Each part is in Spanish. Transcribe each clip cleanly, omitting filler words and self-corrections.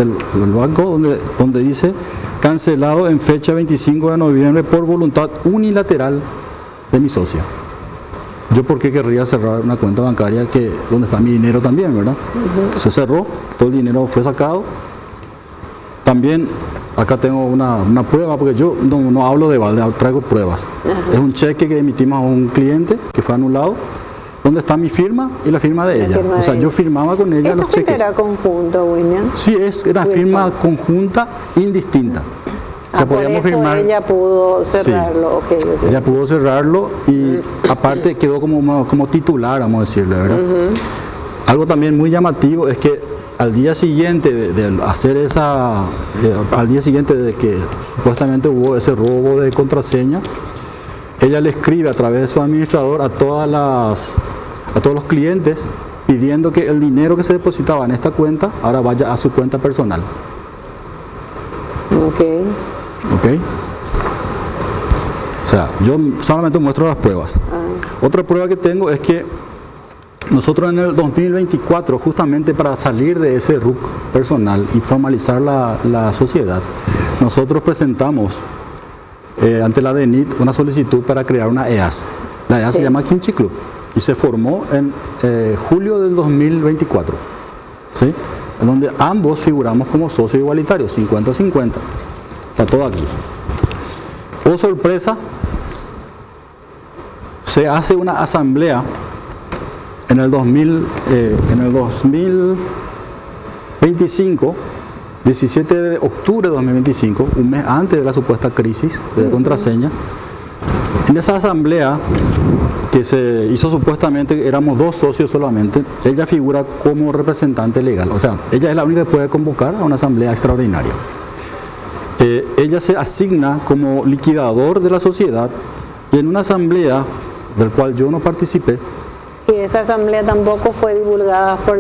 del banco donde dice cancelado en fecha 25 de noviembre por voluntad unilateral de mi socia. Yo por qué querría cerrar una cuenta bancaria donde está mi dinero también, ¿verdad? Se cerró, todo el dinero fue sacado. También acá tengo una prueba, porque yo no hablo de balde, traigo pruebas. Es un cheque que emitimos a un cliente que fue anulado, donde está mi firma y la firma de ella. O sea, yo firmaba con ella los cheques. ¿Esto era conjunto, William? Sí, era firma conjunta indistinta. O sea, por eso firmar. Ella pudo cerrarlo. Sí, okay. Ella pudo cerrarlo y aparte quedó como titular, vamos a decirle, ¿verdad? Algo también muy llamativo es que al día siguiente de hacer al día siguiente de que supuestamente hubo ese robo de contraseña, ella le escribe a través de su administrador a todos los clientes pidiendo que el dinero que se depositaba en esta cuenta ahora vaya a su cuenta personal. Ok. O sea, yo solamente muestro las pruebas. Otra prueba que tengo es que nosotros en el 2024, justamente para salir de ese RUC personal y formalizar la sociedad, nosotros presentamos ante la DENIT una solicitud para crear una EAS. La EAS se llama Kimchi Club y se formó en julio del 2024, ¿sí? En donde ambos figuramos como socios igualitarios, 50-50. Está todo aquí. Oh sorpresa, se hace una asamblea en el 2025, 17 de octubre de 2025, un mes antes de la supuesta crisis de contraseña. En esa asamblea que se hizo supuestamente, éramos 2 socios solamente, ella figura como representante legal. O sea, ella es la única que puede convocar a una asamblea extraordinaria. Ella se asigna como liquidador de la sociedad y en una asamblea del cual yo no participé. ¿Y esa asamblea tampoco fue divulgada por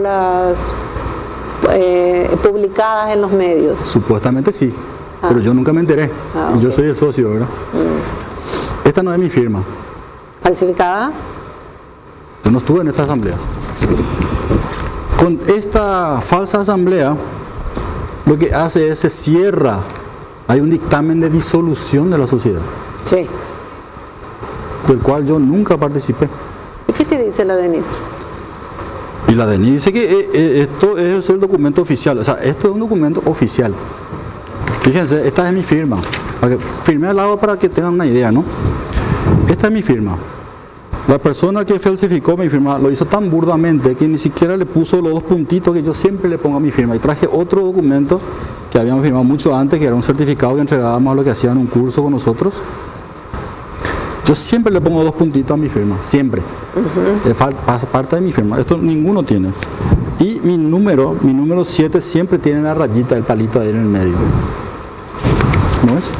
publicadas en los medios? Supuestamente sí, pero yo nunca me enteré. Okay. Yo soy el socio, ¿verdad? Esta no es mi firma. ¿Falsificada? Yo no estuve en esta asamblea. Con esta falsa asamblea, lo que hace es se cierra. Hay un dictamen de disolución de la sociedad. Sí. Del cual yo nunca participé. ¿Y qué te dice la DENIT? Y la DENIT dice que esto es el documento oficial. O sea, esto es un documento oficial. Fíjense, esta es mi firma. Firmé al lado para que tengan una idea, ¿no? Esta es mi firma. La persona que falsificó mi firma lo hizo tan burdamente que ni siquiera le puso los 2 puntitos que yo siempre le pongo a mi firma. Y traje otro documento que habíamos firmado mucho antes, que era un certificado que entregábamos a lo que hacían un curso con nosotros. Yo siempre le pongo 2 puntitos a mi firma, siempre. Parte de mi firma. Esto ninguno tiene. Y mi número 7 siempre tiene la rayita, el palito ahí en el medio. ¿No es?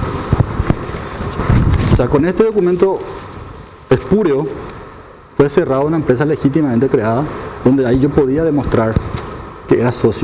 O sea, con este documento espurio fue cerrada una empresa legítimamente creada, donde ahí yo podía demostrar que era socio.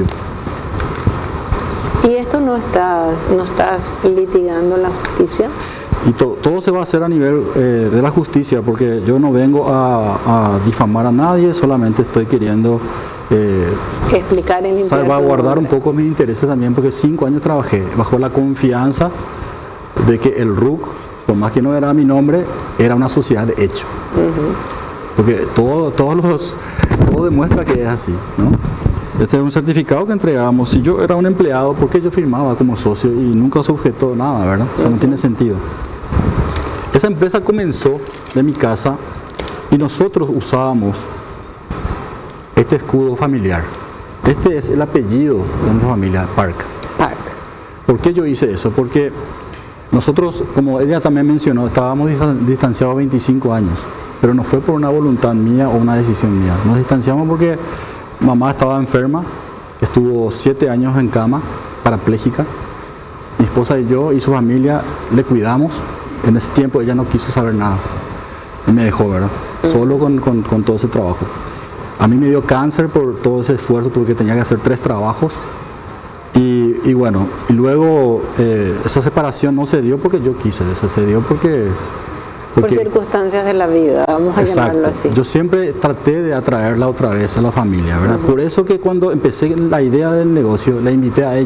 ¿Y esto no estás litigando en la justicia? Y todo se va a hacer a nivel de la justicia, porque yo no vengo a difamar a nadie, solamente estoy queriendo explicar el salvaguardar un poco mis intereses también, porque 5 años trabajé bajo la confianza de que el RUC, por más que no era mi nombre, era una sociedad de hecho. Porque todo demuestra que es así, ¿no? Este es un certificado que entregábamos. Si yo era un empleado, ¿por qué yo firmaba como socio y nunca sujetó nada, verdad? O sea, no tiene sentido. Esa empresa comenzó de mi casa y nosotros usábamos este escudo familiar. Este es el apellido de nuestra familia, Park. ¿Por qué yo hice eso? Porque nosotros, como ella también mencionó, estábamos distanciados 25 años, pero no fue por una voluntad mía o una decisión mía. Nos distanciamos porque mamá estaba enferma, estuvo 7 años en cama, parapléjica. Mi esposa y yo y su familia le cuidamos. En ese tiempo ella no quiso saber nada y me dejó, ¿verdad? Solo con todo ese trabajo. A mí me dio cáncer por todo ese esfuerzo, porque tenía que hacer 3 trabajos. Y bueno, y luego esa separación no se dio porque yo quise, se dio porque por circunstancias de la vida, vamos a llamarlo así. Yo siempre traté de atraerla otra vez a la familia, ¿verdad? Por eso que cuando empecé la idea del negocio, la invité a ella.